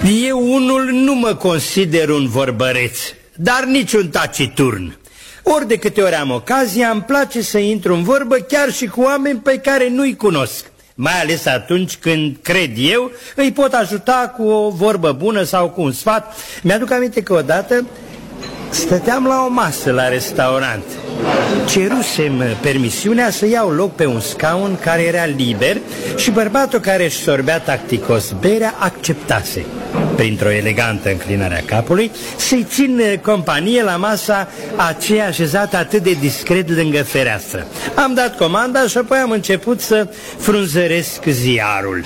Eu unul nu mă consider un vorbăreț, dar nici un taciturn. Ori de câte ori am ocazia, îmi place să intru în vorbă chiar și cu oameni pe care nu-i cunosc. Mai ales atunci când, cred eu, îi pot ajuta cu o vorbă bună sau cu un sfat. Mi-aduc aminte că odată stăteam la o masă la restaurant. Cerusem permisiunea să iau loc pe un scaun care era liber și bărbatul care își sorbea tacticos berea acceptase, printr-o elegantă înclinare a capului, să-i țin companie la masa aceea așezată atât de discret lângă fereastră. Am dat comanda și apoi am început să frunzăresc ziarul.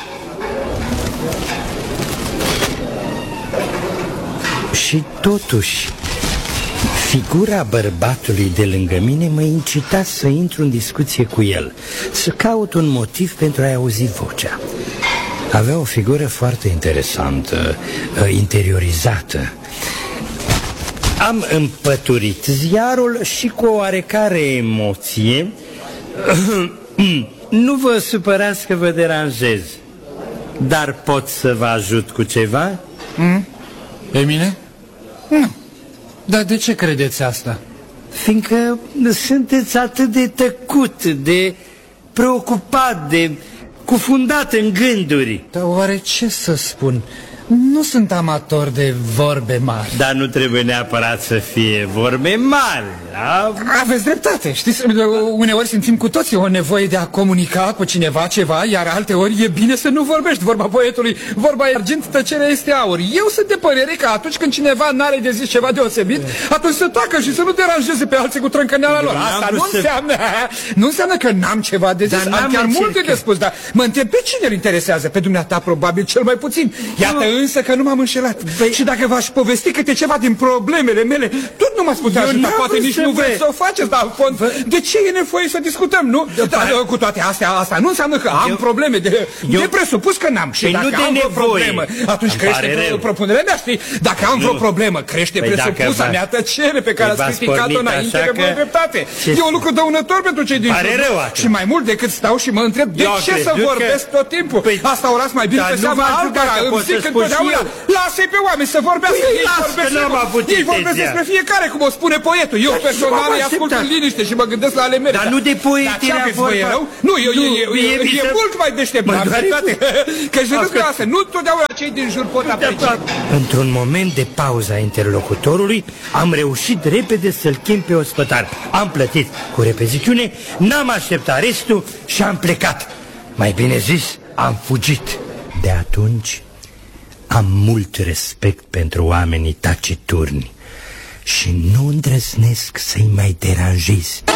Și totuși, figura bărbatului de lângă mine mă incita să intru în discuție cu el, să caut un motiv pentru a-i auzi vocea. Avea o figură foarte interesantă, interiorizată. Am împăturit ziarul și cu o oarecare emoție. Nu vă supărați că vă deranjez, dar pot să vă ajut cu ceva? Pe mine? Nu. Dar de ce credeți asta? Fiindcă sunteți atât de tăcut, de preocupat, de cufundat în gânduri. Dar oare ce să spun? Nu sunt amator de vorbe mari. Dar nu trebuie neapărat să fie vorbe mari. Aveți dreptate, știți? Uneori simțim cu toții o nevoie de a comunica cu cineva ceva, iar alteori e bine să nu vorbești. Vorba poetului, vorba e argint, tăcerea este aur. Eu sunt de părere că atunci când cineva n-are de zis ceva deosebit, atunci să tacă și să nu deranjeze pe alții cu trâncăneala lor. Asta nu înseamnă că n-am ceva de zis. Am chiar multe de spus, dar mă întreb pe cine îl interesează? Pe dumneata probabil cel mai puțin. Iată însă că nu m-am înșelat. Și dacă v-aș povesti câte ceva din problemele mele, tot nu m-ați putea ajuta. Poate nici nu vreți să o faceți, dar în fond, de ce e nevoie să discutăm, nu? Cu toate astea, asta nu înseamnă că am probleme. De presupus că n-am. Și dacă am vreo problemă, atunci crește propunerea mea, știi? Dacă am vreo problemă, crește presupusa mea tăcere pe care ați criticat-o înainte de bună dreptate. E un lucru dăunător pentru cei din jur. Și mai mult decât stau și mă întreb de ce să vorbesc tot timpul. Asta orați mai bine pe seama altora. Îmi zic întotdeauna, lasă-i pe oameni să vorbească. Ei vorbesc despre fiecare, cum o spune poetul. Eu personal îi ascult în liniște și mă gândesc la ale mele. Dar nu de poet era vorba. Nu, e mult mai deștept. Că jurăsc că asta, nu totdeauna cei din jur pot aprecia. Într-un moment de pauză a interlocutorului, am reușit repede să-l chem pe ospătar. Am plătit cu repeziciune, n-am așteptat restul și am plecat. Mai bine zis, am fugit. De atunci am mult respect pentru oamenii taciturni și nu îndrăznesc să-i mai deranjez.